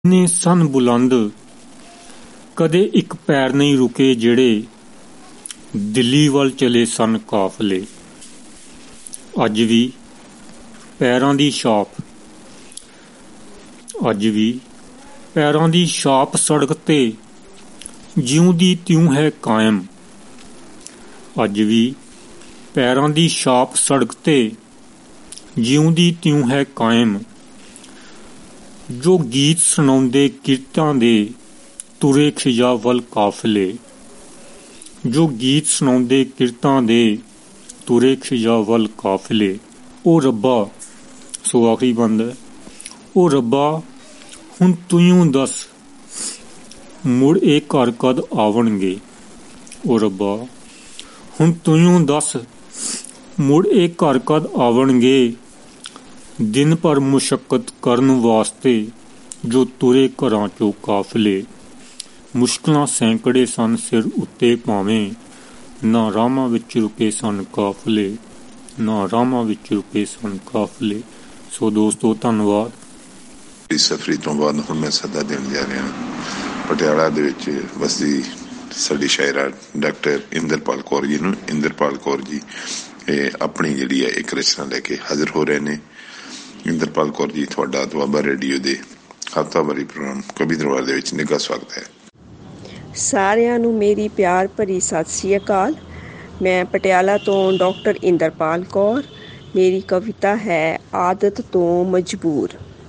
ਨੇ ਸਨ ਬੁਲੰਦ, ਕਦੇ ਇੱਕ ਪੈਰ ਨਹੀਂ ਰੁਕੇ ਜਿਹੜੇ ਦਿੱਲੀ ਵੱਲ ਚਲੇ ਸਨ ਕਾਫਲੇ। ਅੱਜ ਵੀ ਪੈਰਾਂ ਦੀ ਛਾਪ, ਅੱਜ ਵੀ ਪੈਰਾਂ ਦੀ ਛਾਪ ਸੜਕ ਤੇ ਜਿਉਂ ਦੀ ਤਿਉਂ ਹੈ ਕਾਇਮ। ਅੱਜ ਵੀ ਪੈਰਾਂ ਦੀ ਛਾਪ ਸੜਕ ਤੇ ਜਿਉਂ ਦੀ ਤਿਉਂ ਹੈ ਕਾਇਮ। ਜੋ ਗੀਤ ਸੁਣਾਉਂਦੇ ਕਿਰਤਾਂ ਦੇ ਤੁਰੇ ਖਿਜਾ ਵੱਲ ਕਾਫਲੇ। ਜੋ ਗੀਤ ਸੁਣਾਉਂਦੇ ਕਿਰਤਾਂ ਦੇ ਤੁਰੇ ਖਿਜਾ ਵੱਲ ਕਾਫਲੇ। ਉਹ ਰੱਬਾ, ਸੋ ਆਖਰੀ ਬੰਦ ਹੈ, ਉਹ ਰੱਬਾ ਹੁਣ ਤੂੰ ਦੱਸ ਮੁੜ ਇਹ ਘਰ ਕਦ ਆਵਣਗੇ। ਉਹ ਰੱਬਾ ਹੁਣ ਤੂੰ ਦੱਸ ਮੁੜ ਇਹ ਘਰ ਕਦ ਆਵਣਗੇ। ਦਿਨ ਭਰ ਮੁਸ਼ੱਕਤ ਕਰਨ ਵਾਸਤੇ ਜੋ ਤੁਰੇ ਘਰਾਂ ਚੋਂ ਕਾਫਲੇ। ਮੁਸ਼ਕਲਾਂ ਸੈਂਕੜੇ ਸਨ ਸਿਰ ਉੱਤੇ ਭਾਵੇਂ, ਨਾ ਰਾਹਾਂ ਵਿੱਚ ਰੁਕੇ ਸਨ ਕਾਫਲੇ, ਨਾ ਰਾਹਾਂ ਵਿੱਚ ਰੁਕੇ ਸਨ ਕਾਫਲੇ। ਸੋ ਦੋਸਤੋ, ਧੰਨਵਾਦ। ਇਸ ਸਫ਼ਰੀ ਤੋਂ ਬਾਅਦ ਹੁਣ ਮੈਂ ਸੱਦਾ ਦੇਣ ਜਾ ਰਿਹਾ ਪਟਿਆਲਾ ਦੇ ਵਿੱਚ ਵਸਦੀ ਸਾਡੀ ਸ਼ਾਇਰਾ ਡਾਕਟਰ ਇੰਦਰਪਾਲ ਕੌਰ ਜੀ ਨੂੰ। ਇੰਦਰਪਾਲ ਕੌਰ ਜੀ ਆਪਣੀ ਜਿਹੜੀ ਹੈ ਇੱਕ ਰਚਨਾ ਲੈ ਕੇ ਹਾਜ਼ਰ ਹੋ ਰਹੇ ਨੇ। ਇੰਦਰਪਾਲ ਕੌਰ ਜੀ, ਤੁਹਾਡਾ ਦੁਆਬਾ ਰੇਡੀਓ ਦੇ ਹਫ਼ਤਾਵਾਰੀ ਪ੍ਰੋਗਰਾਮ ਕਵੀ ਦਰਬਾਰ ਦੇ ਵਿੱਚ ਨਿੱਘਾ ਸਵਾਗਤ ਹੈ। ਸਾਰਿਆਂ ਨੂੰ ਮੇਰੀ ਪਿਆਰ ਭਰੀ ਸਤਿ ਸ਼੍ਰੀ ਅਕਾਲ। ਮੈਂ ਪਟਿਆਲਾ ਤੋਂ ਡਾਕਟਰ ਇੰਦਰਪਾਲ ਕੌਰ। ਮੇਰੀ ਕਵਿਤਾ ਹੈ ਆਦਤ ਤੋਂ ਮਜਬੂਰ।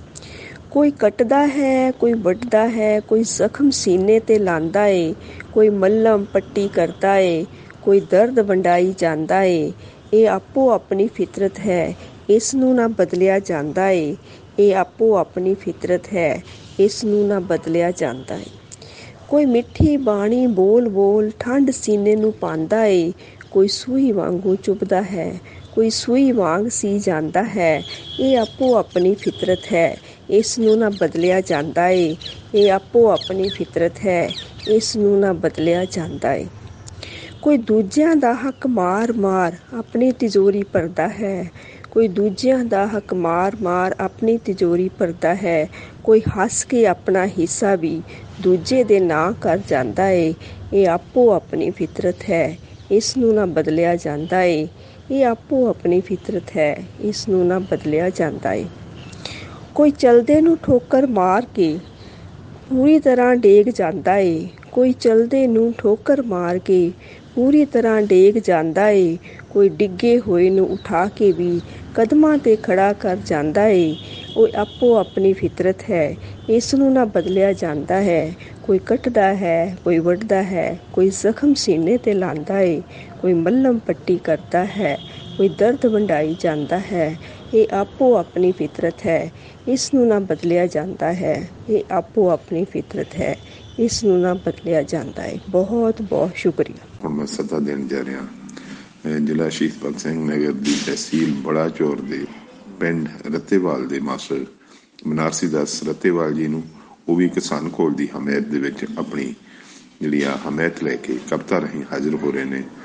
ਕੋਈ ਕੱਟਦਾ ਹੈ, ਕੋਈ ਵੱਢਦਾ ਹੈ, ਕੋਈ ਜ਼ਖਮ ਸੀਨੇ ਤੇ ਲਾਂਦਾ ਏ, ਕੋਈ ਮੱਲਮ ਪੱਟੀ ਕਰਦਾ ਏ, ਕੋਈ ਦਰਦ ਵੰਡਾਈ ਜਾਂਦਾ ਏ। ਇਹ ਆਪੋ ਆਪਣੀ ਫਿਤਰਤ ਹੈ, ਇਸ ਨੂੰ ਨਾ ਬਦਲਿਆ ਜਾਂਦਾ ਏ। ਇਹ ਆਪੋ ਆਪਣੀ ਫਿਤਰਤ ਹੈ, ਇਸ ਨੂੰ ਨਾ ਬਦਲਿਆ ਜਾਂਦਾ ਏ। ਕੋਈ ਮਿੱਠੀ ਬਾਣੀ ਬੋਲ ਬੋਲ ਠੰਡ ਸੀਨੇ ਨੂੰ ਪਾਉਂਦਾ ਏ, ਕੋਈ ਸੂਈ ਵਾਂਗੂ ਚੁਭਦਾ ਹੈ, ਕੋਈ ਸੂਈ ਵਾਂਗ ਸੀ ਜਾਂਦਾ ਹੈ। ਇਹ ਆਪੋ ਆਪਣੀ ਫਿਤਰਤ ਹੈ, ਇਸ ਨੂੰ ਨਾ ਬਦਲਿਆ ਜਾਂਦਾ ਏ। ਇਹ ਆਪੋ ਆਪਣੀ ਫਿਤਰਤ ਹੈ, ਇਸ ਨੂੰ ਨਾ ਬਦਲਿਆ ਜਾਂਦਾ ਏ। ਕੋਈ ਦੂਜਿਆਂ ਦਾ ਹੱਕ ਮਾਰ ਮਾਰ ਆਪਣੀ ਤਿਜੋਰੀ ਭਰਦਾ ਹੈ, ਕੋਈ ਦੂਜਿਆਂ ਦਾ ਹੱਕ ਮਾਰ ਮਾਰ ਆਪਣੀ ਤਿਜੋਰੀ ਭਰਦਾ ਹੈ। ਕੋਈ ਹੱਸ ਕੇ ਆਪਣਾ ਹਿੱਸਾ ਵੀ ਦੂਜੇ ਦੇ ਨਾਂ ਕਰ ਜਾਂਦਾ ਏ। ਇਹ ਆਪੋ ਆਪਣੀ ਫਿਤਰਤ ਹੈ, ਇਸ ਨੂੰ ਨਾ ਬਦਲਿਆ ਜਾਂਦਾ ਏ। ਇਹ ਆਪੋ ਆਪਣੀ ਫਿਤਰਤ ਹੈ, ਇਸ ਨੂੰ ਨਾ ਬਦਲਿਆ ਜਾਂਦਾ ਏ। ਕੋਈ ਚਲਦੇ ਨੂੰ ਠੋਕਰ ਮਾਰ ਕੇ ਪੂਰੀ ਤਰ੍ਹਾਂ ਡੇਗ ਜਾਂਦਾ ਏ, ਕੋਈ ਚਲਦੇ ਨੂੰ ਠੋਕਰ ਮਾਰ ਕੇ ਪੂਰੀ ਤਰ੍ਹਾਂ ਡੇਗ ਜਾਂਦਾ ਏ। ਕੋਈ ਡਿੱਗੇ ਹੋਏ ਨੂੰ ਉਠਾ ਕੇ ਵੀ ਕਦਮਾਂ 'ਤੇ ਖੜ੍ਹਾ ਕਰ ਜਾਂਦਾ ਏ। ਉਹ ਆਪੋ ਆਪਣੀ ਫਿਤਰਤ ਹੈ, ਇਸ ਨੂੰ ਨਾ ਬਦਲਿਆ ਜਾਂਦਾ ਹੈ। ਕੋਈ ਕੱਟਦਾ ਹੈ, ਕੋਈ ਵੱਢਦਾ ਹੈ, ਕੋਈ ਜ਼ਖਮ ਸੀਨੇ 'ਤੇ ਲਾਂਦਾ ਏ, ਕੋਈ ਮੱਲਮ ਪੱਟੀ ਕਰਦਾ ਹੈ, ਕੋਈ ਦਰਦ ਵੰਡਾਈ ਜਾਂਦਾ ਹੈ। ਇਹ ਆਪੋ ਆਪਣੀ ਫਿਤਰਤ ਹੈ, ਇਸ ਨੂੰ ਨਾ ਬਦਲਿਆ ਜਾਂਦਾ ਹੈ। ਇਹ ਆਪੋ ਆਪਣੀ ਫਿਤਰਤ ਹੈ, ਇਸ ਨੂੰ ਨਾ ਬਦਲਿਆ ਜਾਂਦਾ ਹੈ। ਬਹੁਤ ਬਹੁਤ ਸ਼ੁਕਰੀਆ। ਹੁਣ ਮੈਂ ਸੱਦਾ ਦੇਣ ਜਾ ਰਿਹਾ ਜ਼ਿਲ੍ਹਾ ਸ਼ਹੀਦ ਭਗਤ ਸਿੰਘ ਨਗਰ ਦੀ ਤਹਿਸੀਲ ਬੜਾਚੌਰ ਦੇ ਪਿੰਡ ਰੱਤੇਵਾਲ ਦੇ ਮਾਸਟਰ ਬਨਾਰਸੀ ਦਾਸ ਰੱਤੇਵਾਲ ਜੀ ਨੂੰ। ਉਹ ਵੀ ਕਿਸਾਨ ਕੋਲ ਦੀ ਹਮਾਇਤ ਦੇ ਵਿੱਚ ਆਪਣੀ ਜਿਹੜੀ ਆ ਹਮਾਇਤ ਲੈ ਕੇ ਕਵਿਤਾ ਰਾਹੀਂ ਹਾਜ਼ਰ ਹੋ ਰਹੇ ਨੇ।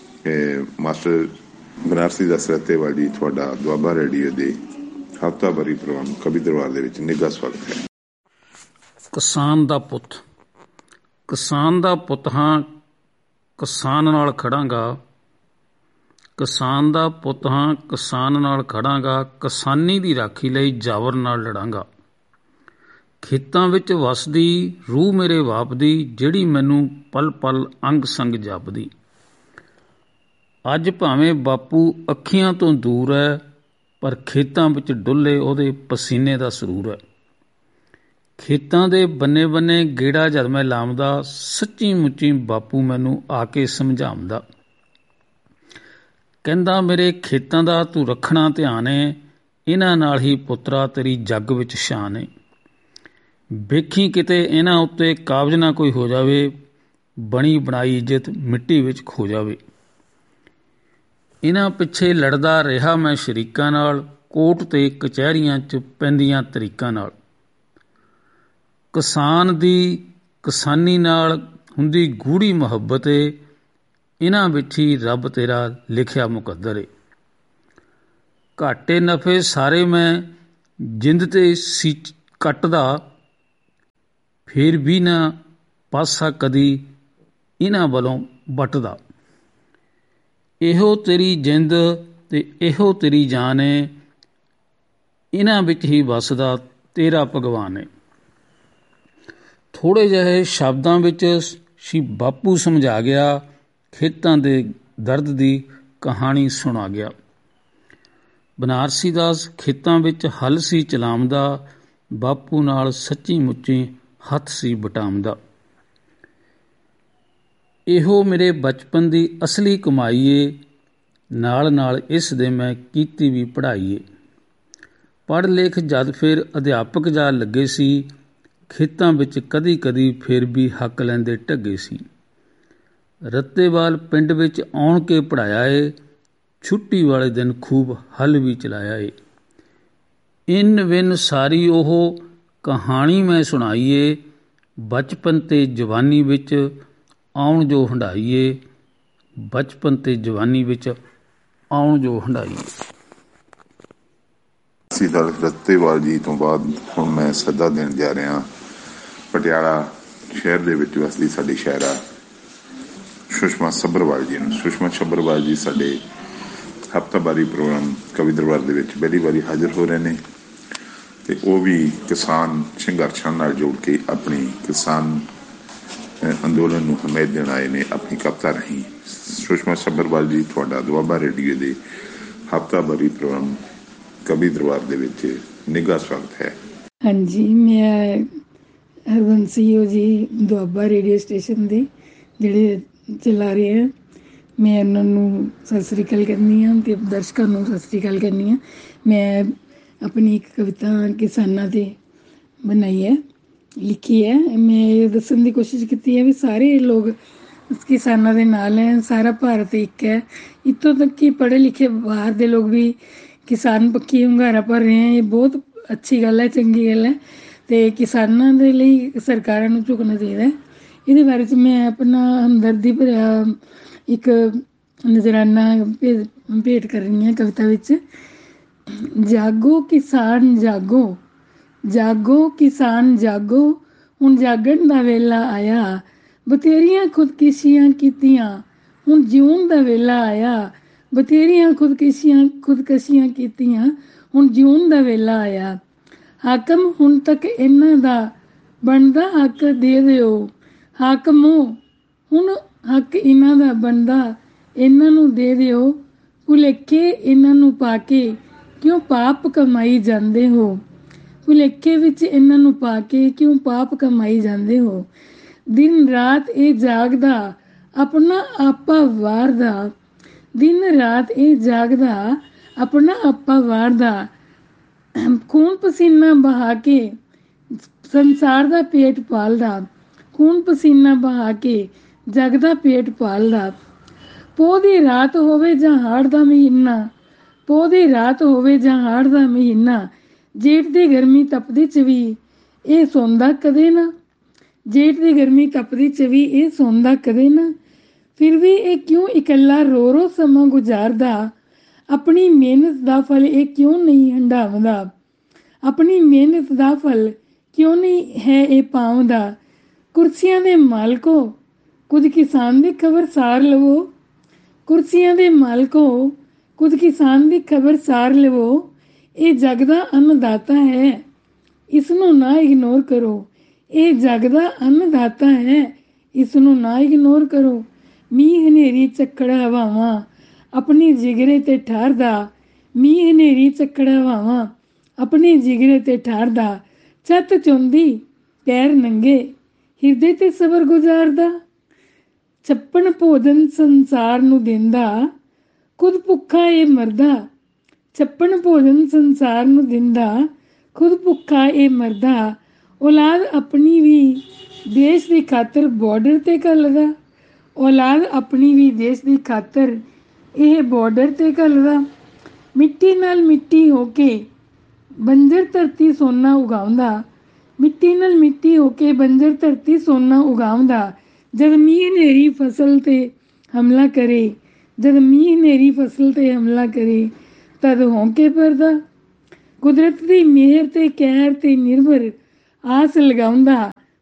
ਮਾਸਟਰ ਬਨਾਰਸੀ ਦਾਸ ਰੱਤੇਵਾਲ ਜੀ, ਤੁਹਾਡਾ ਦੁਆਬਾ ਰੇਡੀਓ ਦੇ ਹਫ਼ਤਾਵਾਰੀ ਪ੍ਰੋਗਰਾਮ ਕਵੀ ਦਰਬਾਰ ਦੇ ਵਿੱਚ ਨਿੱਘਾ ਸਵਾਗਤ ਹੈ। ਕਿਸਾਨ ਦਾ ਪੁੱਤ, ਕਿਸਾਨ ਦਾ ਪੁੱਤ ਹਾਂ, ਕਿਸਾਨ ਨਾਲ ਖੜਾਂਗਾ। ਕਿਸਾਨ ਦਾ ਪੁੱਤ ਹਾਂ, ਕਿਸਾਨ ਨਾਲ ਖੜਾਂਗਾ। ਕਿਸਾਨੀ ਦੀ ਰਾਖੀ ਲਈ ਜਾਵਰ ਨਾਲ ਲੜਾਂਗਾ। ਖੇਤਾਂ ਵਿੱਚ ਵਸਦੀ ਰੂਹ ਮੇਰੇ ਬਾਪ ਦੀ, ਜਿਹੜੀ ਮੈਨੂੰ ਪਲ ਪਲ ਅੰਗ ਸੰਗ ਜਪਦੀ। ਅੱਜ ਭਾਵੇਂ ਬਾਪੂ ਅੱਖੀਆਂ ਤੋਂ ਦੂਰ ਹੈ, ਪਰ ਖੇਤਾਂ ਵਿੱਚ ਡੁੱਲੇ ਉਹਦੇ ਪਸੀਨੇ ਦਾ ਸਰੂਰ ਹੈ। ਖੇਤਾਂ ਦੇ ਬੰਨੇ ਬੰਨੇ ਗੇੜਾ ਜਦ ਮੈਂ ਲਾਉਂਦਾ, ਸੱਚੀ ਮੁੱਚੀ ਬਾਪੂ ਮੈਨੂੰ ਆ ਕੇ ਸਮਝਾਉਂਦਾ। ਕਹਿੰਦਾ ਮੇਰੇ ਖੇਤਾਂ ਦਾ ਤੂੰ ਰੱਖਣਾ ਧਿਆਨ ਏ, ਇਹਨਾਂ ਨਾਲ ਹੀ ਪੁੱਤਰਾ ਤੇਰੀ ਜੱਗ ਵਿੱਚ ਸ਼ਾਨ ਏ। ਵੇਖੀ ਕਿਤੇ ਇਹਨਾਂ ਉੱਤੇ ਕਾਬਜ਼ ਨਾ ਕੋਈ ਹੋ ਜਾਵੇ, ਬਣੀ ਬਣਾਈ ਇੱਜ਼ਤ ਮਿੱਟੀ ਵਿੱਚ ਖੋ ਜਾਵੇ। ਇਹਨਾਂ ਪਿੱਛੇ ਲੜਦਾ ਰਿਹਾ ਮੈਂ ਸ਼ਰੀਕਾਂ ਨਾਲ, ਕੋਰਟ ਤੇ ਕਚਹਿਰੀਆਂ 'ਚ ਪੈਂਦੀਆਂ ਤਰੀਕਾਂ ਨਾਲ। ਕਿਸਾਨ ਦੀ ਕਿਸਾਨੀ ਨਾਲ ਹੁੰਦੀ ਗੂੜੀ ਮੁਹੱਬਤ ਏ, ਇਹਨਾਂ ਵਿੱਚ ਹੀ ਰੱਬ ਤੇਰਾ ਲਿਖਿਆ ਮੁਕੱਦਰ ਏ। ਘਾਟੇ ਨਫੇ ਸਾਰੇ ਮੈਂ ਜਿੰਦ ਤੇ ਸੀ ਕੱਟਦਾ, ਫੇਰ ਵੀ ਨਾ ਪਾਸਾ ਕਦੀ ਇਹਨਾਂ ਵੱਲੋਂ ਵੱਟਦਾ। ਇਹੋ ਤੇਰੀ ਜਿੰਦ ਤੇ ਇਹੋ ਤੇਰੀ ਜਾਨ ਏ, ਇਹਨਾਂ ਵਿੱਚ ਹੀ ਵਸਦਾ ਤੇਰਾ ਭਗਵਾਨ ਏ। ਥੋੜ੍ਹੇ ਜਿਹੇ ਸ਼ਬਦਾਂ ਵਿੱਚ ਸ਼੍ਰੀ ਬਾਪੂ ਸਮਝਾ ਗਿਆ, ਖੇਤਾਂ ਦੇ ਦਰਦ ਦੀ ਕਹਾਣੀ ਸੁਣਾ ਗਿਆ। ਬਨਾਰਸੀ ਦਾਸ ਖੇਤਾਂ ਵਿੱਚ ਹਲ ਸੀ ਚਲਾਉਂਦਾ, ਬਾਪੂ ਨਾਲ ਸੱਚੀ ਮੁੱਚੀ ਹੱਥ ਸੀ ਵਟਾਉਂਦਾ। ਇਹੋ ਮੇਰੇ ਬਚਪਨ ਦੀ ਅਸਲੀ ਕਮਾਈ ਏ, ਨਾਲ ਨਾਲ ਇਸ ਦੇ ਮੈਂ ਕੀਤੀ ਵੀ ਪੜ੍ਹਾਈ ਏ। ਪੜ੍ਹ ਲਿਖ ਜਦ ਫਿਰ ਅਧਿਆਪਕ ਜਾ ਲੱਗੇ ਸੀ, ਖੇਤਾਂ ਵਿੱਚ ਕਦੀ ਕਦੀ ਫਿਰ ਵੀ ਹੱਕ ਲੈਂਦੇ ਢੱਗੇ ਸੀ। ਰੱਤੇਵਾਲ ਪਿੰਡ ਵਿੱਚ ਆਉਣ ਕੇ ਪੜ੍ਹਾਇਆ ਏ, ਛੁੱਟੀ ਵਾਲੇ ਦਿਨ ਖੂਬ ਹਲ ਵੀ ਚਲਾਇਆ ਏ। ਇਨ ਵਿਨ ਸਾਰੀ ਉਹ ਕਹਾਣੀ ਮੈਂ ਸੁਣਾਈ ਏ, ਬਚਪਨ ਤੇ ਜਵਾਨੀ ਵਿੱਚ ਆਉਣ ਜੋ ਹੰਢਾਈਏ, ਬਚਪਨ ਤੇ ਜਵਾਨੀ ਵਿੱਚ ਆਉਣ ਜੋ ਹੰਢਾਈਏ। ਰੱਤੇਵਾਲ ਜੀ ਤੋਂ ਬਾਅਦ ਹੁਣ ਮੈਂ ਸੱਦਾ ਦੇਣ ਜਾ ਰਿਹਾ ਪਟਿਆਲਾ ਸ਼ਹਿਰ ਦੇ ਵਿੱਚ ਵਸਦੀ ਸਾਡੀ ਸ਼ਾਇਰਾ ਸੁਸ਼ਮਾ ਸੱਭਰਵਾਲ ਜੀ ਨੂੰ। ਸੁਸ਼ਮਾ ਸੱਭਰਵਾਲ ਜੀ ਸਾਡੇ ਹਫ਼ਤਾਵਾਰੀ ਪ੍ਰੋਗਰਾਮ ਕਵੀ ਦਰਬਾਰ ਦੇ ਵਿੱਚ ਪਹਿਲੀ ਵਾਰੀ ਹਾਜ਼ਰ ਹੋ ਰਹੇ ਨੇ ਤੇ ਉਹ ਵੀ ਕਿਸਾਨ ਸੰਘਰਸ਼ਾਂ ਨਾਲ ਜੋੜ ਕੇ ਆਪਣੀ ਕਿਸਾਨ ਅੰਦੋਲਨ ਨੂੰ ਹਮਾਇਤ ਦੇਣ ਆਏ ਨੇ ਆਪਣੀ ਕਵਿਤਾ ਰਾਹੀਂ। ਸੁਸ਼ਮਾ ਸੱਭਰਵਾਲ ਜੀ, ਤੁਹਾਡਾ ਦੁਆਬਾ ਰੇਡੀਓ ਦੇ ਹਫ਼ਤਾਵਾਰੀ ਪ੍ਰੋਗਰਾਮ ਕਵੀ ਦਰਬਾਰ ਦੇ ਵਿੱਚ ਨਿੱਘਾ ਸਵਾਗਤ ਹੈ। ਹਾਂਜੀ, ਮੈਂ ਹਰਬੰਸੀ ਜੀ ਦੁਆਬਾ ਰੇਡੀਓ ਸਟੇਸ਼ਨ ਦੇ ਜਿਹੜੇ ਚਲਾ ਰਹੇ ਆ, ਮੈਂ ਉਹਨਾਂ ਨੂੰ ਸਤਿ ਸ਼੍ਰੀ ਅਕਾਲ ਕਰਨੀ ਹਾਂ ਅਤੇ ਦਰਸ਼ਕਾਂ ਨੂੰ ਸਤਿ ਸ਼੍ਰੀ ਅਕਾਲ ਕਰਨੀ ਹਾਂ। ਮੈਂ ਆਪਣੀ ਇੱਕ ਕਵਿਤਾ ਕਿਸਾਨਾਂ 'ਤੇ ਬਣਾਈ ਹੈ, ਲਿਖੀ ਹੈ। ਮੈਂ ਇਹ ਦੱਸਣ ਦੀ ਕੋਸ਼ਿਸ਼ ਕੀਤੀ ਹੈ ਵੀ ਸਾਰੇ ਲੋਕ ਕਿਸਾਨਾਂ ਦੇ ਨਾਲ ਹੈ, ਸਾਰਾ ਭਾਰਤ ਇੱਕ ਹੈ। ਇੱਥੋਂ ਤੱਕ ਕਿ ਪੜ੍ਹੇ ਲਿਖੇ ਬਾਹਰ ਦੇ ਲੋਕ ਵੀ ਕਿਸਾਨ ਪੱਖੀ ਹੁੰਗਾਰਾ ਭਰ ਰਹੇ ਹੈ। ਇਹ ਬਹੁਤ ਅੱਛੀ ਗੱਲ ਹੈ, ਚੰਗੀ ਗੱਲ ਹੈ ਅਤੇ ਕਿਸਾਨਾਂ ਦੇ ਲਈ ਸਰਕਾਰਾਂ ਨੂੰ ਝੁਕਣਾ ਚਾਹੀਦਾ। ਇਹਦੇ ਬਾਰੇ 'ਚ ਮੈਂ ਆਪਣਾ ਹਮਦਰਦੀ ਭਰਿਆ ਇੱਕ ਨਜ਼ਰਾਨਾ ਭੇਟ ਕਰ ਰਹੀ ਹਾਂ ਕਵਿਤਾ ਵਿੱਚ। ਜਾਗੋ ਕਿਸਾਨ ਜਾਗੋ, ਜਾਗੋ ਕਿਸਾਨ ਜਾਗੋ, ਹੁਣ ਜਾਗਣ ਦਾ ਵੇਲਾ ਆਇਆ। ਬਥੇਰੀਆਂ ਖੁਦਕੁਸ਼ੀਆਂ ਕੀਤੀਆਂ, ਹੁਣ ਜਿਉਣ ਦਾ ਵੇਲਾ ਆਇਆ। ਬਥੇਰੀਆਂ ਖੁਦਕਸ਼ੀਆਂ ਕੀਤੀਆਂ, ਹੁਣ ਜਿਉਣ ਦਾ ਵੇਲਾ ਆਇਆ। ਹਾਕਮ ਹੁਣ ਤੱਕ ਇਹਨਾਂ ਦਾ ਬਣਦਾ ਹੱਕ ਦੇ ਦਿਓ। ਹਾਕਮੋ ਹੁਣ ਹੱਕ ਇਹਨਾਂ ਦਾ ਬਣਦਾ, ਇਹਨਾਂ ਨੂੰ ਦੇ ਦਿਓ। ਭੁਲੇਖੇ ਇਹਨਾਂ ਨੂੰ ਪਾ ਕੇ ਕਿਉਂ ਪਾਪ ਕਮਾਈ ਜਾਂਦੇ ਹੋ। ਭੁਲੇਖੇ ਵਿੱਚ ਇਹਨਾਂ ਨੂੰ ਪਾ ਕੇ ਕਿਉਂ ਪਾਪ ਕਮਾਈ ਜਾਂਦੇ ਹੋ। ਦਿਨ ਰਾਤ ਇਹ ਜਾਗਦਾ ਆਪਣਾ ਆਪਾ ਵਾਰਦਾ, ਦਿਨ ਰਾਤ ਇਹ ਜਾਗਦਾ ਆਪਣਾ ਆਪਾ ਵਾਰਦਾ। ਖੂਨ ਪਸੀਨਾ ਬਹਾ ਕੇ ਸੰਸਾਰ ਦਾ ਪੇਟ ਪਾਲਦਾ, ਖੂਨ ਪਸੀਨਾ ਬਹਾ ਕੇ ਜਗ ਦਾ ਪੇਟ ਪਾਲਦਾ। ਪੋਹ ਦੀ ਰਾਤ ਹੋਵੇ ਜਾਂ ਹਾੜ ਦਾ ਮਹੀਨਾ, ਪੋਹ ਦੀ ਰਾਤ ਹੋਵੇ ਜਾਂ ਹਾੜ ਦਾ ਮਹੀਨਾ। ਜੇਠ ਦੀ ਗਰਮੀ ਤਪਦੀ 'ਚ ਵੀ ਇਹ ਸੌਂਦਾ ਕਦੇ ਨਾ, ਜੇਠ ਦੀ ਗਰਮੀ ਤਪਦੀ 'ਚ ਵੀ ਇਹ ਸੌਂਦਾ ਕਦੇ ਨਾ। ਫਿਰ ਵੀ ਇਹ ਕਿਉਂ ਇਕੱਲਾ ਰੋ ਰੋ ਸਮਾਂ ਗੁਜ਼ਾਰਦਾ। ਆਪਣੀ ਮਿਹਨਤ ਦਾ ਫਲ ਇਹ ਕਿਉਂ ਨਹੀਂ ਹੰਢਾਵਦਾ, ਆਪਣੀ ਮਿਹਨਤ ਦਾ ਫਲ ਕਿਉਂ ਨਹੀਂ ਹੈ ਇਹ ਪਾਉਂਦਾ। ਕੁਰਸੀਆਂ ਦੇ ਮਾਲਕੋ ਕੁਝ ਕਿਸਾਨ ਦੀ ਖਬਰ ਸਾਰ ਲਵੋ, ਕੁਰਸੀਆਂ ਦੇ ਮਾਲਕੋ ਕੁਝ ਕਿਸਾਨ ਦੀ ਖਬਰ ਸਾਰ ਲਵੋ। ਇਹ ਜਗ ਦਾ ਅੰਨਦਾਤਾ ਹੈ, ਇਸ ਨੂੰ ਨਾ ਇਗਨੋਰ ਕਰੋ। ਇਹ ਜਗ ਦਾ ਅੰਨਦਾਤਾ ਹੈ, ਇਸ ਨੂੰ ਨਾ ਇਗਨੋਰ ਕਰੋ। ਮੀਂਹ ਹਨੇਰੀ ਝੱਖੜ ਹਵਾਵਾਂ ਆਪਣੀ ਜਿਗਰੇ ਤੇ ਠਾਰਦਾ, ਮੀਂਹ ਹਨੇਰੀ ਝੱਖੜ ਹਵਾਵਾਂ ਆਪਣੀ ਜਿਗਰੇ ਤੇ ਠਾਰਦਾ। ਛੱਤ ਚੁੰਦੀ ਪੈਰ ਨੰਗੇ ਹਿਰਦੇ ਤੇ ਸਬਰ ਗੁਜ਼ਾਰਦਾ। ਛੱਪਣ ਭੋਜਨ ਸੰਸਾਰ ਨੂੰ ਦਿੰਦਾ, ਖੁਦ ਭੁੱਖਾ ਇਹ ਮਰਦਾ। ਛੱਪਣ ਭੋਜਨ ਸੰਸਾਰ ਨੂੰ ਦਿੰਦਾ, ਖੁਦ ਭੁੱਖਾ ਇਹ ਮਰਦਾ। ਔਲਾਦ ਆਪਣੀ ਵੀ ਦੇਸ਼ ਦੀ ਖਾਤਰ ਬਾਰਡਰ ਤੇ ਘੱਲਦਾ, ਔਲਾਦ ਆਪਣੀ ਵੀ ਦੇਸ਼ ਦੀ ਖਾਤਰ ਇਹ ਬਾਰਡਰ ਤੇ ਘੱਲਦਾ। ਮਿੱਟੀ ਨਾਲ ਮਿੱਟੀ ਹੋ ਕੇ ਬੰਜਰ ਧਰਤੀ ਸੋਨਾ ਉਗਾਉਂਦਾ, ਮਿੱਟੀ ਨਾਲ ਮਿੱਟੀ ਹੋ ਕੇ ਬੰਜਰ ਧਰਤੀ ਸੋਨਾ ਉਗਾਉਂਦਾ। ਜਦ ਮੀਂਹ ਹਨੇਰੀ ਫਸਲ ਤੇ ਹਮਲਾ ਕਰੇ, ਜਦ ਮੀਂਹ ਹਨੇਰੀ ਫਸਲ ਤੇ ਹਮਲਾ ਕਰੇ, ਤਦ ਹੌਂਕੇ ਭਰਦਾ। ਕੁਦਰਤ ਦੀ ਮਿਹਰ ਤੇ ਕਹਿਰ ਤੇ ਨਿਰਭਰ ਆਸ ਲਗਾਉਂਦਾ,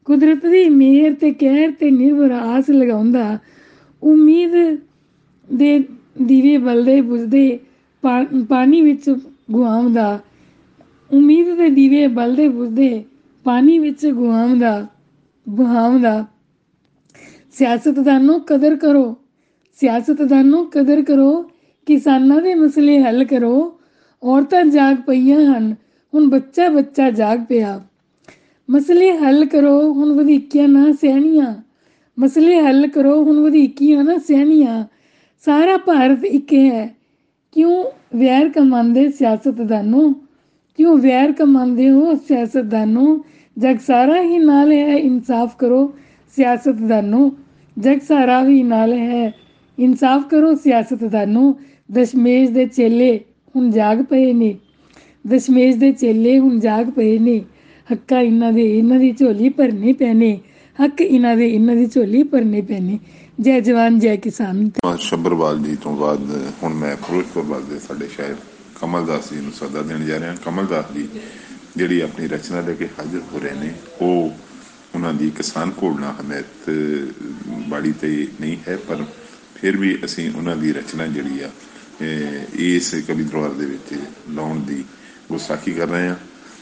ਕੁਦਰਤ ਦੀ ਮਿਹਰ ਤੇ ਕਹਿਰ ਤੇ ਨਿਰਭਰ ਆਸ ਲਗਾਉਂਦਾ, ਉਮੀਦ ਦੇ ਦੀਵੇ ਬਲਦੇ ਬੁਝਦੇ ਪਾਣੀ ਵਿੱਚ ਗੁਆਉਂਦਾ, ਉਮੀਦ ਦੇ ਦੀਵੇ ਬਲਦੇ ਬੁਝਦੇ ਪਾਣੀ ਵਿੱਚ ਬਹਾਉਂਦਾ। ਸਿਆਸਤਦਾਨੋਂ ਕਦਰ ਕਰੋ, ਸਿਆਸਤਦਾਨੋਂ ਕਦਰ ਕਰੋ, ਕਿਸਾਨਾਂ ਦੇ ਮਸਲੇ ਹੱਲ ਕਰੋ। ਔਰਤਾਂ ਜਾਗ ਪਈਆਂ ਹਨ, ਹੁਣ ਬੱਚਾ ਬੱਚਾ ਜਾਗ ਪਿਆ। ਮਸਲੇ ਹੱਲ ਕਰੋ, ਹੁਣ ਵਧੀਕੀਆਂ ਨਾ ਸਹਿਣੀਆਂ, ਮਸਲੇ ਹੱਲ ਕਰੋ, ਹੁਣ ਵਧੀਕੀਆਂ ਨਾ ਸਹਿਣੀਆਂ। ਸਾਰਾ ਭਾਰਤ ਇੱਕ ਹੈ, ਕਿਉਂ ਵੈਰ ਕਮਾਉਂਦੇ ਸਿਆਸਤਦਾਨੋਂ, ਕਿਉਂ ਵੈਰ ਕਮਾਉਂਦੇ ਹੋ ਸਿਆਸਤਦਾਨੋਂ। ਜਗ ਸਾਰਾ ਹੀ ਨਾਲ ਹੈ, ਇਨਸਾਫ ਕਰੋ ਸਿਆਸਤਦਾਨੋਂ, ਜਗ ਸਾਰਾ ਹੀ ਨਾਲ ਹੈ, ਇਨਸਾਫ ਕਰੋ ਸਿਆਸਤਦਾਨੋਂ। ਦਸ਼ਮੇਸ਼ ਦੇ ਚੇਲੇ ਹੁਣ ਜਾਗ ਪਏ ਨੇ, ਦਸ਼ਮੇਸ਼ ਦੇ ਚੇਲੇ ਹੁਣ ਜਾਗ ਪਏ ਨੇ। ਹੱਕਾਂ ਇਹਨਾਂ ਦੀ ਝੋਲੀ ਭਰਨੇ ਪੈਣੇ, ਹੱਕ ਇਹਨਾਂ ਦੀ ਝੋਲੀ ਭਰਨੇ ਪੈਣੇ। ਜੈ ਜਵਾਨ ਜੈ ਕਿਸਾਨ। ਛੱਬਰਵਾਲ ਜੀ ਤੋਂ ਬਾਅਦ ਹੁਣ ਮੈਂ ਫਿਰੋਜ਼ਪੁਰ ਦੇ ਸਾਡੇ ਸ਼ਾਇਰ ਕਮਲ ਦਾਸ ਜੀ ਨੂੰ ਸੱਦਾ ਦੇਣ ਜਾ ਰਿਹਾ। ਕਮਲ ਦਾਸ ਜੀ ਜਿਹੜੀ ਆਪਣੀ ਰਚਨਾ ਲੈ ਕੇ ਹਾਜ਼ਰ ਹੋ ਰਹੇ ਨੇ, ਉਹ ਉਹਨਾਂ ਦੀ ਕਿਸਾਨ ਘੋੜਨਾ ਹਮਾਇਤ ਬਾੜੀ ਤੇ ਨਹੀਂ ਹੈ, ਪਰ ਫਿਰ ਵੀ ਅਸੀਂ ਉਹਨਾਂ ਦੀ ਰਚਨਾ ਜਿਹੜੀ ਆ ਇਸ ਕਵੀ ਦਰਬਾਰ ਦੇ ਵਿੱਚ ਲਾਉਣ ਦੀ ਗੁਸਤਾਖੀ ਕਰ ਰਹੇ ਹਾਂ।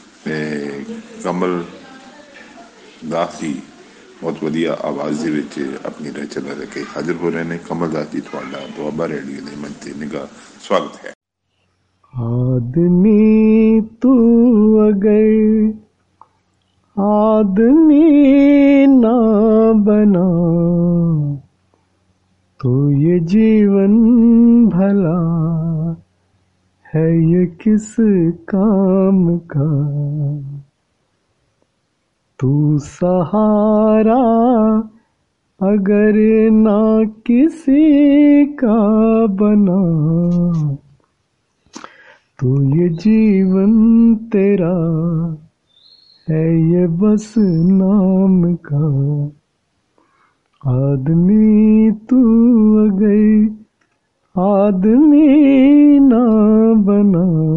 ਕਮਲ ਦਾਸ ਜੀ ਬਹੁਤ ਵਧੀਆ ਆਵਾਜ਼ ਦੇ ਵਿੱਚ ਆਪਣੀ ਰਚਨਾ ਲੈ ਕੇ ਹਾਜ਼ਰ ਹੋ ਰਹੇ ਨੇ। ਕਮਲ ਦਾਸ ਜੀ, ਤੁਹਾਡਾ ਦੁਆਬਾ ਰੇਡੀਓ ਦੇ ਮੰਚ ਤੇ ਨਿੱਘਾ ਸਵਾਗਤ ਹੈ। आदमी तू अगर आदमी ना बना तो ये जीवन भला है ये किस काम का। तू सहारा अगर ना किसी का बना तो ये जीवन तेरा है ये बस नाम का। आदमी तू अगर आदमी ना बना